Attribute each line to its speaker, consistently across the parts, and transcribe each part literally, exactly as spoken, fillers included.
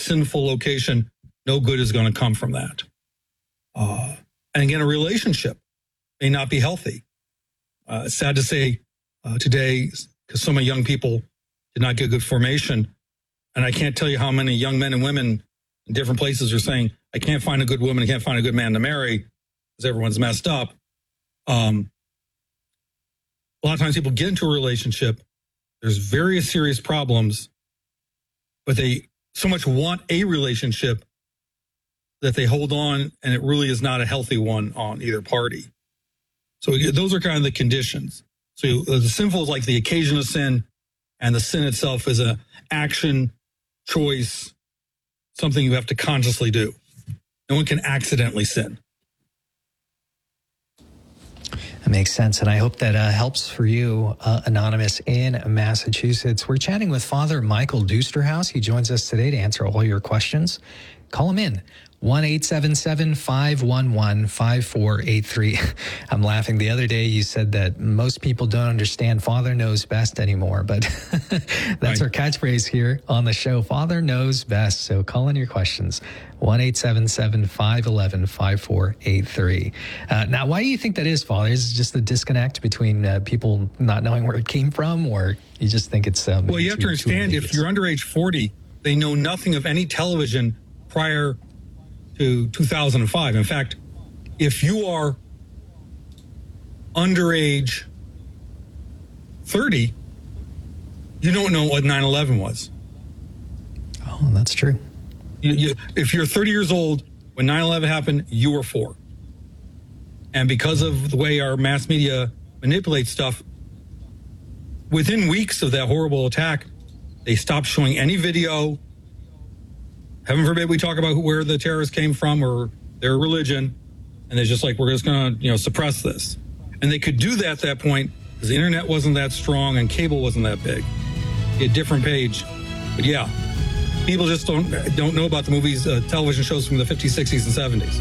Speaker 1: sinful location, no good is going to come from that. Uh, and again, a relationship may not be healthy. Uh, it's sad to say uh, today, because so many young people did not get good formation. And I can't tell you how many young men and women in different places are saying, I can't find a good woman, I can't find a good man to marry, because everyone's messed up. Um, a lot of times people get into a relationship, there's various serious problems, but they so much want a relationship that they hold on, and it really is not a healthy one on either party. So those are kind of the conditions. So the sinful is like the occasion of sin, and the sin itself is an action, choice, something you have to consciously do. No one can accidentally sin.
Speaker 2: That makes sense, and I hope that uh, helps for you, uh, Anonymous in Massachusetts. We're chatting with Father Michael Dusterhouse. He joins us today to answer all your questions. Call him in, one eight seven seven, five one one, five four eight three. I'm laughing. The other day you said that most people don't understand Father knows best anymore, but that's right. Our catchphrase here on the show. Father knows best. So call in your questions, one eight seven seven, five one one, five four eight three. Uh, now, why do you think that is, Father? Is it just the disconnect between uh, people not knowing where it came from, or you just think it's... Um,
Speaker 1: well, you have
Speaker 2: too,
Speaker 1: to understand, if you're under age forty, they know nothing of any television prior to two thousand five. In fact, if you are under age thirty, you don't know what nine eleven was.
Speaker 2: Oh, that's true.
Speaker 1: You, you, if you're thirty years old, when nine eleven happened, you were four. And because of the way our mass media manipulates stuff, within weeks of that horrible attack, they stopped showing any video. Heaven forbid we talk about where the terrorists came from or their religion. And they're just like, we're just going to, you know, suppress this. And they could do that at that point because the internet wasn't that strong and cable wasn't that big. A different page. But yeah, people just don't don't know about the movies, uh, television shows from the fifties, sixties, and seventies.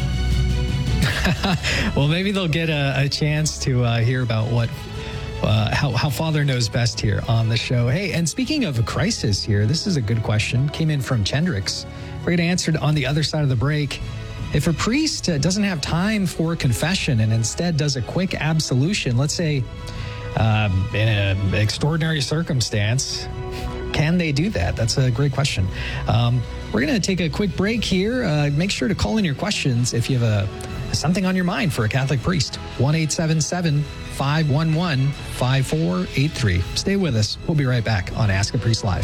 Speaker 2: Well, maybe they'll get a, a chance to uh, hear about what Uh, how, how Father knows best here on the show. Hey, and speaking of a crisis here, this is a good question. Came in from Chendrix. We're going to answer it on the other side of the break. If a priest uh, doesn't have time for confession and instead does a quick absolution, let's say um, in an extraordinary circumstance, can they do that? That's a great question. Um, we're going to take a quick break here. Uh, make sure to call in your questions if you have a something on your mind for a Catholic priest. one eight seven seven, five one one, five four eight three. Stay with us. We'll be right back on Ask a Priest Live.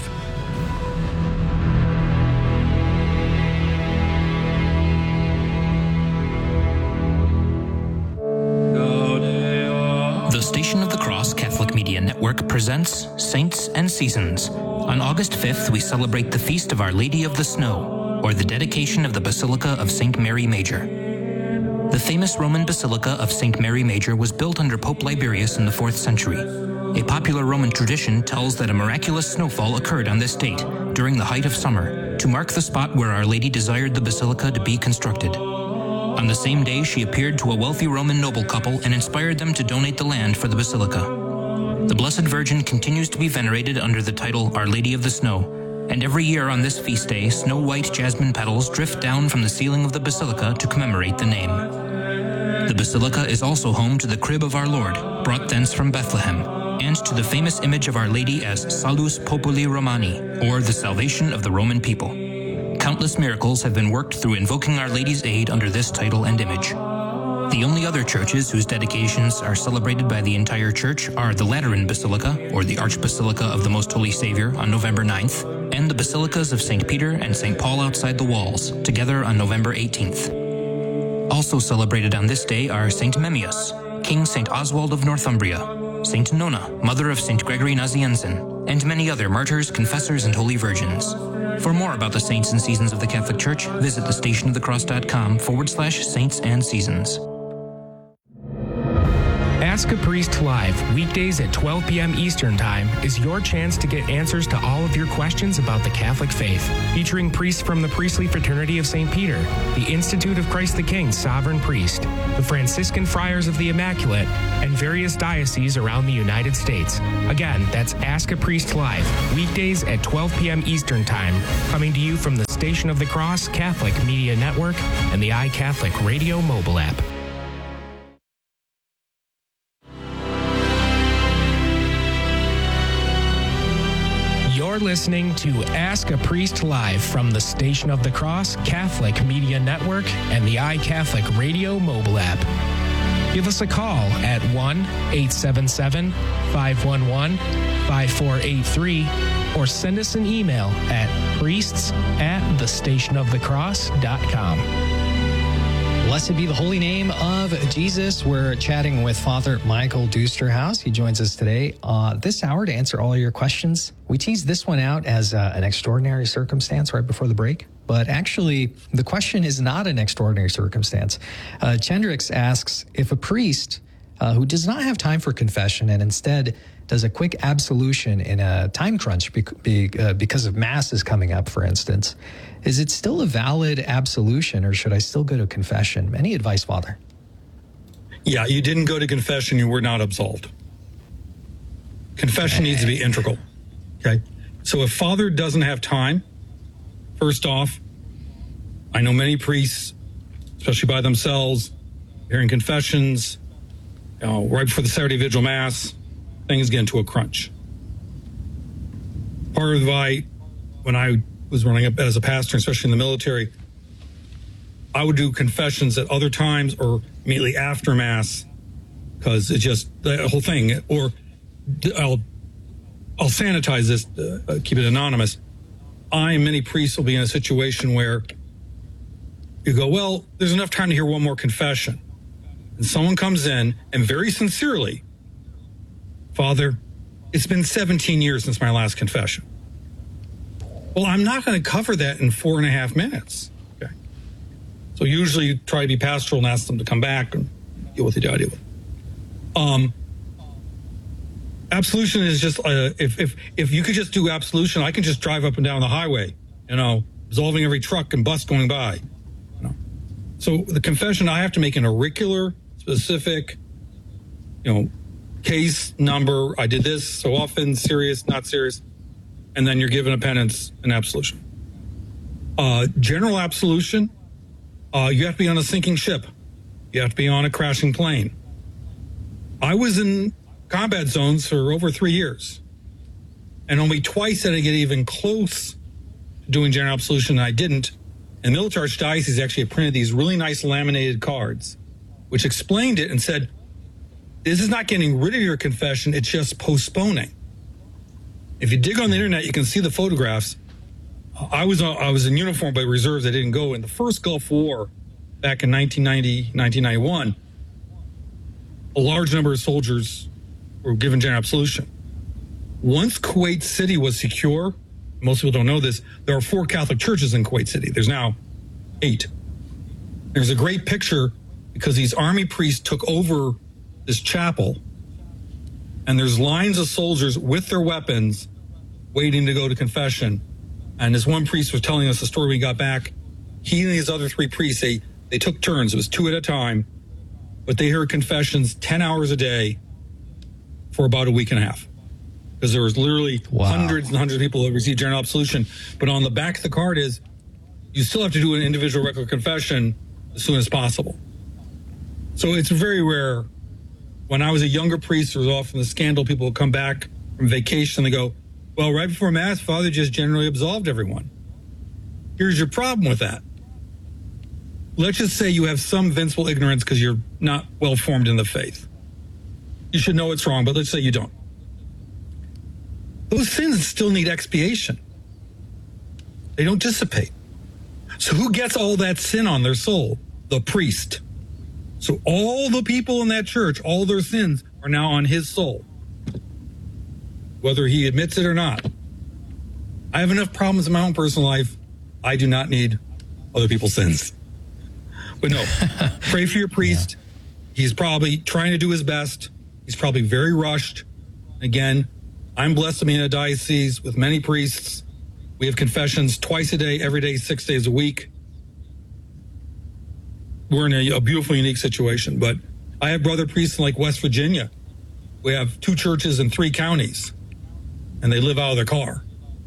Speaker 3: The Station of the Cross Catholic Media Network presents Saints and Seasons. On August fifth, we celebrate the Feast of Our Lady of the Snow, or the dedication of the Basilica of Saint Mary Major. The famous Roman Basilica of Saint Mary Major was built under Pope Liberius in the fourth century. A popular Roman tradition tells that a miraculous snowfall occurred on this date, during the height of summer, to mark the spot where Our Lady desired the basilica to be constructed. On the same day, she appeared to a wealthy Roman noble couple and inspired them to donate the land for the basilica. The Blessed Virgin continues to be venerated under the title Our Lady of the Snow, and every year on this feast day, snow-white jasmine petals drift down from the ceiling of the basilica to commemorate the name. The basilica is also home to the crib of our Lord, brought thence from Bethlehem, and to the famous image of Our Lady as Salus Populi Romani, or the salvation of the Roman people. Countless miracles have been worked through invoking Our Lady's aid under this title and image. The only other churches whose dedications are celebrated by the entire church are the Lateran Basilica, or the Archbasilica of the Most Holy Savior, on November ninth, and the Basilicas of Saint Peter and Saint Paul outside the walls, together on November eighteenth. Also celebrated on this day are Saint Memmius, King Saint Oswald of Northumbria, Saint Nona, mother of Saint Gregory Nazianzen, and many other martyrs, confessors, and holy virgins. For more about the saints and seasons of the Catholic Church, visit thestationofthecross.com forward slash saints and seasons.
Speaker 4: Ask a Priest Live, weekdays at twelve p.m. Eastern Time, is your chance to get answers to all of your questions about the Catholic faith. Featuring priests from the Priestly Fraternity of Saint Peter, the Institute of Christ the King Sovereign Priest, the Franciscan Friars of the Immaculate, and various dioceses around the United States. Again, that's Ask a Priest Live, weekdays at twelve p.m. Eastern Time, coming to you from the Station of the Cross Catholic Media Network and the iCatholic Radio mobile app. You're listening to Ask a Priest Live from the Station of the Cross Catholic Media Network and the iCatholic Radio mobile app. Give us a call at one eight seven seven, five one one, five four eight three or send us an email at priests at the station of the cross dot com.
Speaker 2: Blessed be the holy name of Jesus. We're chatting with Father Michael Dusterhouse. He joins us today uh, this hour to answer all your questions. We teased this one out as uh, an extraordinary circumstance right before the break, but actually the question is not an extraordinary circumstance. Uh, Chendrix asks, if a priest uh, who does not have time for confession and instead does a quick absolution in a time crunch be, be, uh, because of Mass is coming up, for instance, is it still a valid absolution, or should I still go to confession? Any advice, Father?
Speaker 1: Yeah, you didn't go to confession. You were not absolved. Confession okay. needs to be integral. Okay? So if Father doesn't have time, first off, I know many priests, especially by themselves, hearing confessions, you know, right before the Saturday Vigil Mass, things get into a crunch. Part of why, when I was running up as a pastor, especially in the military, I would do confessions at other times or immediately after Mass, because it's just the whole thing. Or I'll I'll sanitize this, uh, keep it anonymous. I and many priests will be in a situation where you go, well, there's enough time to hear one more confession. And someone comes in and very sincerely, Father, it's been seventeen years since my last confession. Well, I'm not going to cover that in four and a half minutes. Okay. So usually you try to be pastoral and ask them to come back and deal with the deal with. Um, absolution is just, uh, if, if, if you could just do absolution, I can just drive up and down the highway, you know, absolving every truck and bus going by. You know. So the confession, I have to make an auricular, specific, you know, case number. I did this so often, serious, not serious. And then you're given a penance and absolution. Uh, general absolution, uh, you have to be on a sinking ship. You have to be on a crashing plane. I was in combat zones for over three years. And only twice did I get even close to doing general absolution, and I didn't. And Military Archdiocese actually had printed these really nice laminated cards, which explained it and said, this is not getting rid of your confession, it's just postponing. If you dig on the internet, you can see the photographs. I was I was in uniform by reserves. I didn't go. In the first Gulf War, back in nineteen ninety, nineteen ninety-one, a large number of soldiers were given general absolution. Once Kuwait City was secure, most people don't know this, there are four Catholic churches in Kuwait City. There's now eight. There's a great picture because these army priests took over this chapel, and there's lines of soldiers with their weapons waiting to go to confession. And this one priest was telling us the story we got back. He and these other three priests, they, they took turns. It was two at a time. But they heard confessions ten hours a day for about a week and a half. Because there was literally wow. hundreds and hundreds of people that received general absolution. But on the back of the card is, you still have to do an individual regular confession as soon as possible. So it's very rare. When I was a younger priest, there was often the scandal. People would come back from vacation and they go, well, right before Mass, Father just generally absolved everyone. Here's your problem with that. Let's just say you have some invincible ignorance because you're not well formed in the faith. You should know it's wrong, but let's say you don't. Those sins still need expiation. They don't dissipate. So who gets all that sin on their soul? The priest. So all the people in that church, all their sins are now on his soul, whether he admits it or not. I have enough problems in my own personal life. I do not need other people's sins. But no, pray for your priest. Yeah. He's probably trying to do his best. He's probably very rushed. Again, I'm blessed to be in a diocese with many priests. We have confessions twice a day, every day, six days a week. We're in a, a beautiful, unique situation. But I have brother priests in like West Virginia. We have two churches in three counties, and they live out of their car.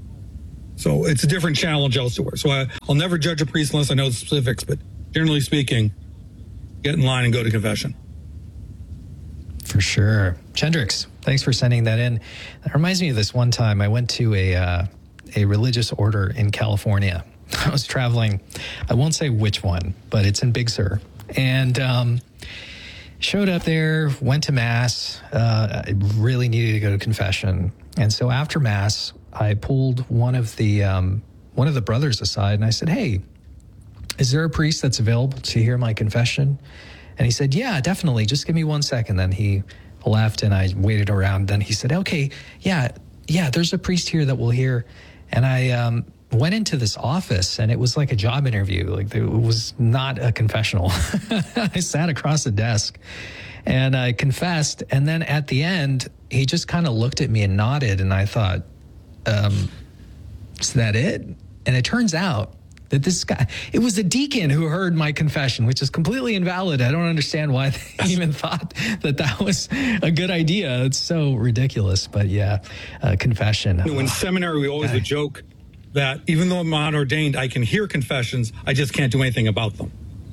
Speaker 1: So it's a different challenge elsewhere. So I, I'll never judge a priest unless I know the specifics, but generally speaking, get in line and go to confession.
Speaker 2: For sure. Chendrix, thanks for sending that in. That reminds me of this one time I went to a uh, a religious order in California. I was traveling, I won't say which one, but it's in Big Sur. And um, showed up there, went to Mass. Uh, I really needed to go to confession. And so after Mass, I pulled one of the um, one of the brothers aside and I said, "Hey, is there a priest that's available to hear my confession?" And he said, "Yeah, definitely. Just give me one second." Then he left and I waited around. Then he said, "Okay, yeah, yeah, there's a priest here that will hear." And I um, went into this office and it was like a job interview. Like it was not a confessional. I sat across the desk and I confessed. And then at the end, he just kind of looked at me and nodded. And I thought, um, is that it? And it turns out that this guy, it was a deacon who heard my confession, which is completely invalid. I don't understand why they even thought that that was a good idea. It's so ridiculous. But yeah, uh, confession.
Speaker 1: In seminary, we always would joke that even though I'm not ordained, I can hear confessions. I just can't do anything about them.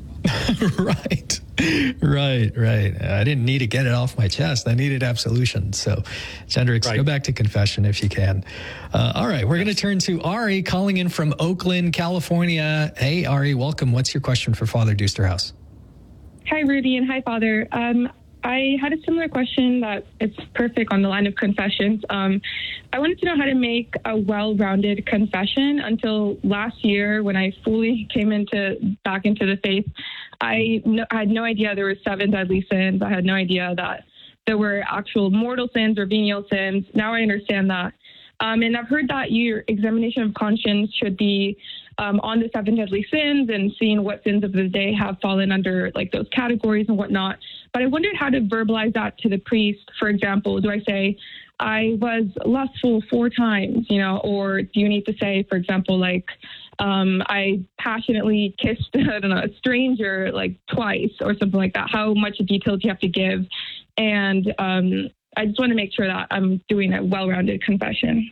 Speaker 2: Right, right, right. I didn't need to get it off my chest. I needed absolution. So, Chendrix, right. Go back to confession if you can. Uh, all right, we're going to turn to Ari calling in from Oakland, California. Hey, Ari, welcome. What's your question for Father Dusterhouse?
Speaker 5: Hi, Rudy, and hi, Father. Um, I had a similar question that it's perfect on the line of confessions. Um, I wanted to know how to make a well-rounded confession. Until last year, when I fully came into back into the faith, I, no, I had no idea there were seven deadly sins. I had no idea that there were actual mortal sins or venial sins. Now I understand that. Um, and I've heard that your examination of conscience should be um, on the seven deadly sins and seeing what sins of the day have fallen under like those categories and whatnot. But I wondered how to verbalize that to the priest. For example, do I say, I was lustful four times, you know, or do you need to say, for example, like, um, I passionately kissed, I don't know, a stranger like twice or something like that? How much detail do you have to give? And um, I just want to make sure that I'm doing a well-rounded confession.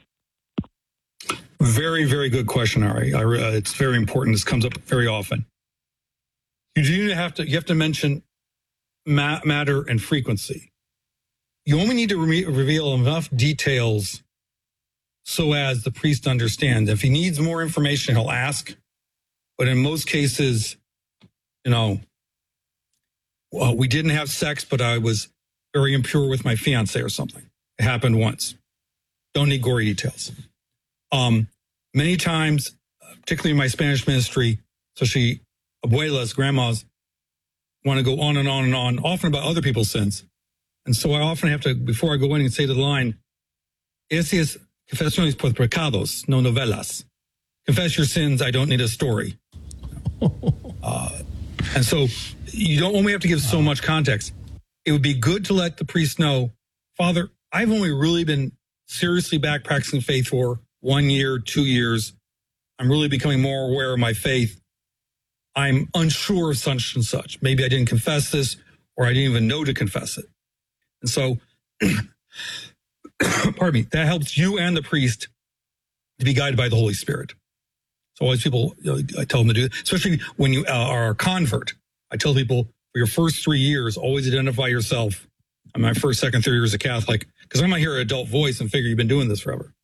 Speaker 1: Very, very good question, Ari. I, uh, it's very important. This comes up very often. You do have to, you have to mention ma- matter and frequency. You only need to re- reveal enough details so as the priest understands. If he needs more information, he'll ask. But in most cases, you know, well, we didn't have sex, but I was very impure with my fiance or something. It happened once. Don't need gory details. Um, many times, particularly in my Spanish ministry, especially abuelas, grandmas, want to go on and on and on, often about other people's sins. And so I often have to, before I go in and say to the line, Ese es confesiones por pecados, no novelas. Confess your sins, I don't need a story. Uh, and so you don't only have to give so much context. It would be good to let the priest know, Father, I've only really been seriously back practicing faith for one year, two years. I'm really becoming more aware of my faith. I'm unsure of such and such. Maybe I didn't confess this, or I didn't even know to confess it. And so, pardon me, that helps you and the priest to be guided by the Holy Spirit. So always people, you know, I tell them to do it, especially when you uh, are a convert. I tell people for your first three years, always identify yourself. I'm my first, second, third year as a Catholic, because I'm going to hear an adult voice and figure you've been doing this forever.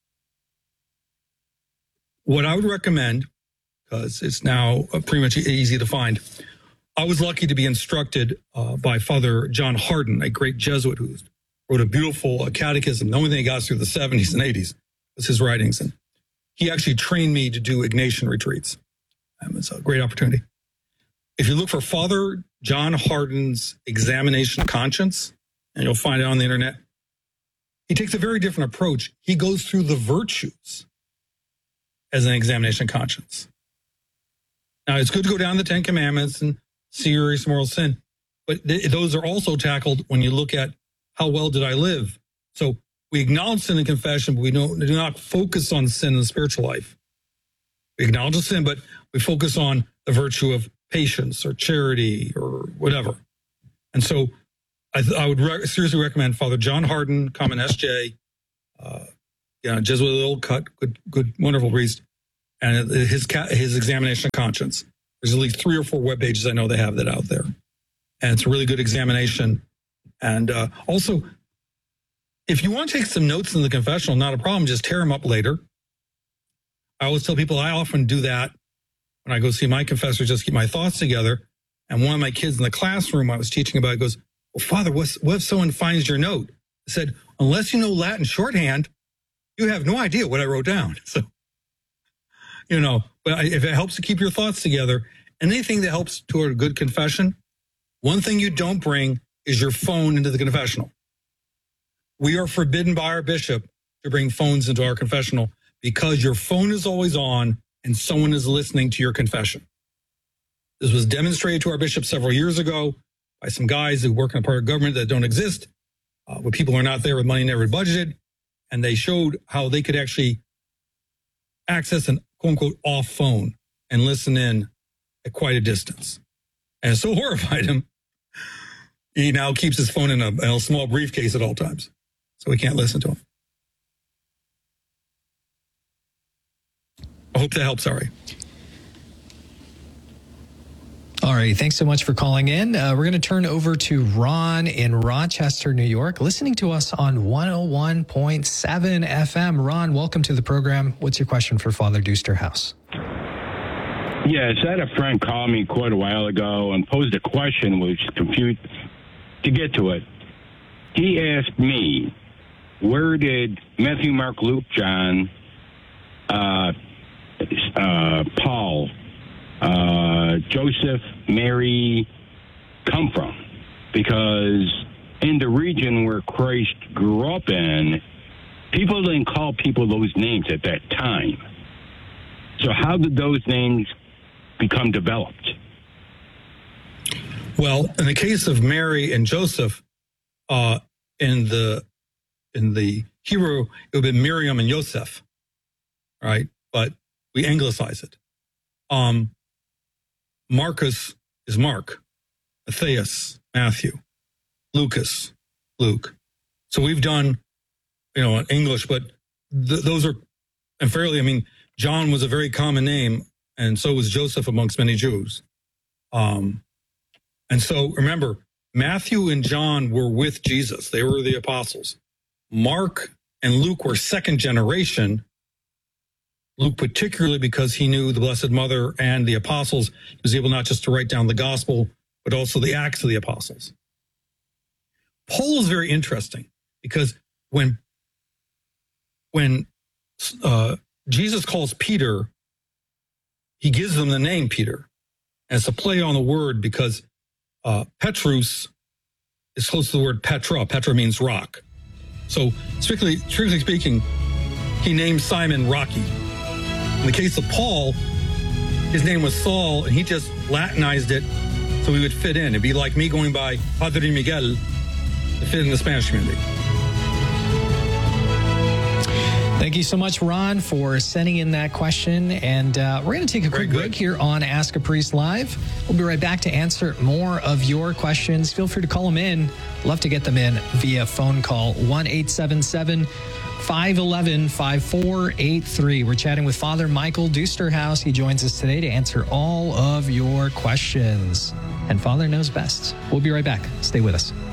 Speaker 1: What I would recommend, because it's now pretty much easy to find, I was lucky to be instructed uh, by Father John Hardon, a great Jesuit who wrote a beautiful uh, catechism. The only thing he got through the seventies and eighties was his writings. And he actually trained me to do Ignatian retreats. Um, it's a great opportunity. If you look for Father John Hardon's Examination of Conscience, and you'll find it on the internet, he takes a very different approach. He goes through the virtues as an examination of conscience. Now, it's good to go down the Ten Commandments and serious moral sin, but th- those are also tackled when you look at how well did I live? So we acknowledge sin in confession, but we don't, do not focus on sin in the spiritual life. We acknowledge the sin, but we focus on the virtue of patience or charity or whatever. And so I, th- I would re- seriously recommend Father John Harden, Common S J, uh, yeah, Jesuit Little Cut, good, good, wonderful priest, and his ca- his examination of conscience. There's at least three or four web pages I know they have that out there, and it's a really good examination. And uh, also, if you want to take some notes in the confessional, not a problem. Just tear them up later. I always tell people I often do that when I go see my confessor, just keep my thoughts together. And one of my kids in the classroom I was teaching about goes, "Well, Father, what's, what if someone finds your note?" I said, "Unless you know Latin shorthand, you have no idea what I wrote down." So, you know, but if it helps to keep your thoughts together, anything that helps toward a good confession, one thing you don't bring is your phone into the confessional. We are forbidden by our bishop to bring phones into our confessional because your phone is always on and someone is listening to your confession. This was demonstrated to our bishop several years ago by some guys who work in a part of government that don't exist, uh, where people are not there with money never budgeted. And they showed how they could actually access an quote unquote off phone and listen in at quite a distance. And it so horrified him, he now keeps his phone in a, in a small briefcase at all times. So we can't listen to him. I hope that helps, Ari.
Speaker 2: All right. Thanks so much for calling in. Uh, we're going to turn over to Ron in Rochester, New York, listening to us on one oh one point seven F M. Ron, welcome to the program. What's your question for Father Dusterhouse?
Speaker 6: Yes, I had a friend call me quite a while ago and posed a question which confused. To get to it, he asked me, where did Matthew, Mark, Luke, John, uh, uh, Paul, uh, Joseph, Mary come from? Because in the region where Christ grew up in, people didn't call people those names at that time. So how did those names become developed?
Speaker 1: Well, in the case of Mary and Joseph, uh, in the in the Hebrew, it would be Miriam and Yosef, right? But we anglicize it. Um, Marcus is Mark, Matthias, Matthew, Lucas, Luke. So we've done, you know, in English, but th- those are, and fairly, I mean, John was a very common name, and so was Joseph amongst many Jews. Um, and so remember, Matthew and John were with Jesus. They were the apostles. Mark and Luke were second generation. Luke particularly because he knew the Blessed Mother and the apostles. He was able not just to write down the gospel, but also the Acts of the Apostles. Paul is very interesting because when, when uh, Jesus calls Peter, he gives them the name Peter. And it's a play on the word because uh, Petrus is close to the word Petra. Petra means rock. So strictly, strictly speaking, he named Simon Rocky. In the case of Paul, his name was Saul, and he just Latinized it so he would fit in. It'd be like me going by Padre Miguel to fit in the Spanish community.
Speaker 2: Thank you so much, Ron, for sending in that question. And uh, we're going to take a quick break here on Ask a Priest Live. We'll be right back to answer more of your questions. Feel free to call them in. Love to get them in via phone call, one eight seven seven, five one one, five four eight three. We're chatting with Father Michael Dusterhouse. He joins us today to answer all of your questions. And Father knows best. We'll be right back. Stay with us.